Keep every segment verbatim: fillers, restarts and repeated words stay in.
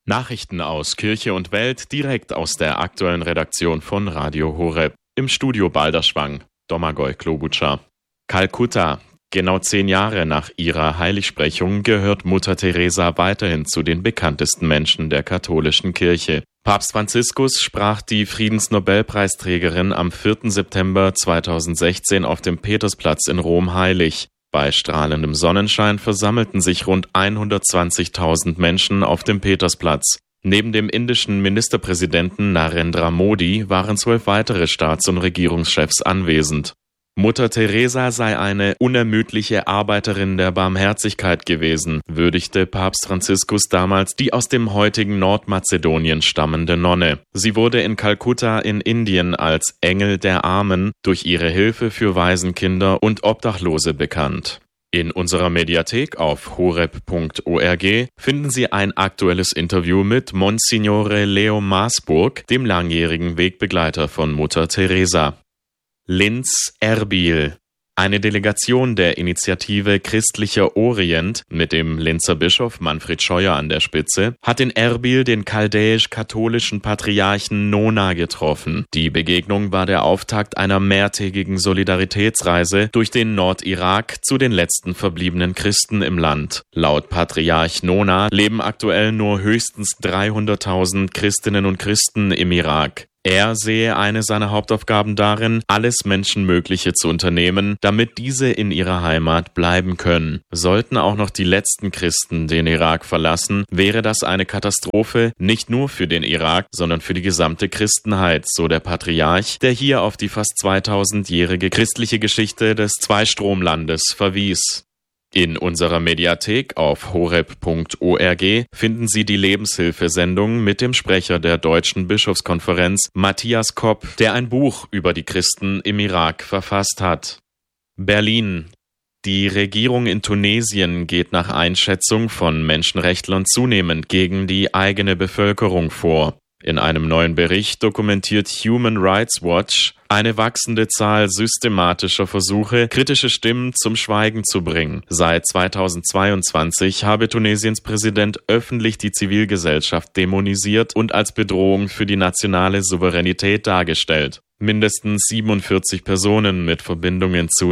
Nachrichten aus Kirche und Welt direkt aus der aktuellen Redaktion von Radio Horeb. Im Studio Balderschwang, Domagoj Klobučar. Kalkutta. Genau zehn Jahre nach ihrer Heiligsprechung gehört Mutter Teresa weiterhin zu den bekanntesten Menschen der katholischen Kirche. Papst Franziskus sprach die Friedensnobelpreisträgerin am vierten September zweitausendsechzehn auf dem Petersplatz in Rom heilig. Bei strahlendem Sonnenschein versammelten sich rund hundertzwanzigtausend Menschen auf dem Petersplatz. Neben dem indischen Ministerpräsidenten Narendra Modi waren zwölf weitere Staats- und Regierungschefs anwesend. Mutter Teresa sei eine unermüdliche Arbeiterin der Barmherzigkeit gewesen, würdigte Papst Franziskus damals die aus dem heutigen Nordmazedonien stammende Nonne. Sie wurde in Kalkutta in Indien als Engel der Armen durch ihre Hilfe für Waisenkinder und Obdachlose bekannt. In unserer Mediathek auf horeb punkt org finden Sie ein aktuelles Interview mit Monsignore Leo Maasburg, dem langjährigen Wegbegleiter von Mutter Teresa. Linz Erbil. Eine Delegation der Initiative Christlicher Orient mit dem Linzer Bischof Manfred Scheuer an der Spitze hat in Erbil den chaldäisch-katholischen Patriarchen Nona getroffen. Die Begegnung war der Auftakt einer mehrtägigen Solidaritätsreise durch den Nordirak zu den letzten verbliebenen Christen im Land. Laut Patriarch Nona leben aktuell nur höchstens dreihunderttausend Christinnen und Christen im Irak. Er sehe eine seiner Hauptaufgaben darin, alles Menschenmögliche zu unternehmen, damit diese in ihrer Heimat bleiben können. Sollten auch noch die letzten Christen den Irak verlassen, wäre das eine Katastrophe, nicht nur für den Irak, sondern für die gesamte Christenheit, so der Patriarch, der hier auf die fast zweitausendjährige christliche Geschichte des Zweistromlandes verwies. In unserer Mediathek auf horeb punkt org finden Sie die Lebenshilfesendung mit dem Sprecher der Deutschen Bischofskonferenz, Matthias Kopp, der ein Buch über die Christen im Irak verfasst hat. Berlin. Die Regierung in Tunesien geht nach Einschätzung von Menschenrechtlern zunehmend gegen die eigene Bevölkerung vor. In einem neuen Bericht dokumentiert Human Rights Watch eine wachsende Zahl systematischer Versuche, kritische Stimmen zum Schweigen zu bringen. Seit zweitausendzweiundzwanzig habe Tunesiens Präsident öffentlich die Zivilgesellschaft dämonisiert und als Bedrohung für die nationale Souveränität dargestellt. Mindestens siebenundvierzig Personen mit Verbindungen zu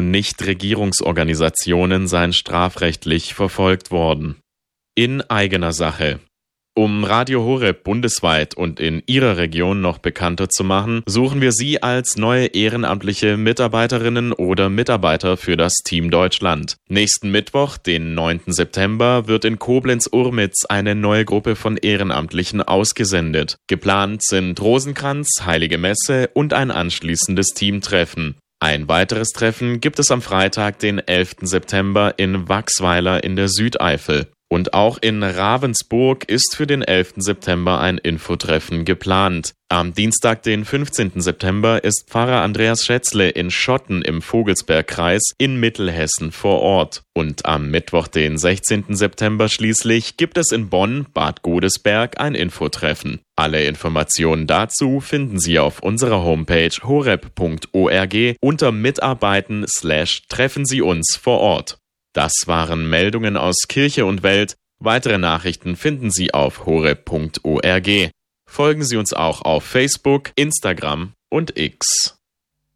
Nichtregierungsorganisationen seien strafrechtlich verfolgt worden. In eigener Sache. Um Radio Horeb bundesweit und in Ihrer Region noch bekannter zu machen, suchen wir Sie als neue ehrenamtliche Mitarbeiterinnen oder Mitarbeiter für das Team Deutschland. Nächsten Mittwoch, den neunten September, wird in Koblenz-Urmitz eine neue Gruppe von Ehrenamtlichen ausgesendet. Geplant sind Rosenkranz, Heilige Messe und ein anschließendes Teamtreffen. Ein weiteres Treffen gibt es am Freitag, den elften September in Wachsweiler in der Südeifel. Und auch in Ravensburg ist für den elften September ein Infotreffen geplant. Am Dienstag, den fünfzehnten September, ist Pfarrer Andreas Schätzle in Schotten im Vogelsbergkreis in Mittelhessen vor Ort. Und am Mittwoch, den sechzehnten September schließlich, gibt es in Bonn, Bad Godesberg, ein Infotreffen. Alle Informationen dazu finden Sie auf unserer Homepage horeb punkt org unter Mitarbeiten slash treffen Sie uns vor Ort. Das waren Meldungen aus Kirche und Welt. Weitere Nachrichten finden Sie auf horeb punkt org. Folgen Sie uns auch auf Facebook, Instagram und X.